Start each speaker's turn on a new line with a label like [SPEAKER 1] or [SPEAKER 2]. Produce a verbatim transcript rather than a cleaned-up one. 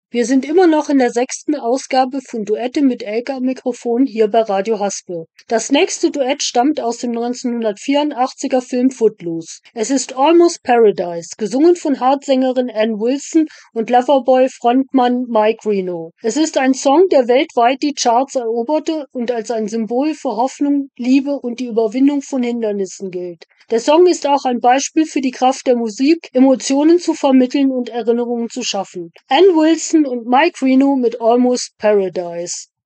[SPEAKER 1] Wir sind immer noch in der sechsten Ausgabe von Duette mit Elke am Mikrofon hier bei Radio Haspel. Das nächste Duett stammt aus dem neunzehnhundertvierundachtziger Film Footloose. Es ist Almost Paradise, gesungen von Hardsängerin Ann Wilson und Loverboy-Frontmann Mike Reno. Es ist ein Song, der weltweit die Charts eroberte und als ein Symbol für Hoffnung, Liebe und die Überwindung von Hindernissen gilt. Der Song ist auch ein Beispiel für die Kraft der Musik, Emotionen zu vermitteln und Erinnerungen zu schaffen. Ann Wilson und Mike Reno mit Almost Paradise.